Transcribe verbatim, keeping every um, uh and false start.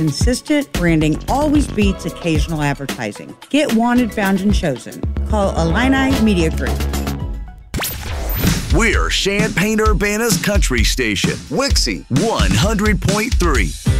Consistent branding always beats occasional advertising. Get wanted, found, and chosen. Call Illini Media Group. We're Champaign-Urbana's country station, Wixie one hundred point three.